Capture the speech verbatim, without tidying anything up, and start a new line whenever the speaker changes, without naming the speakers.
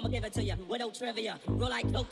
I'ma give it to you without trivia. Roll like coke,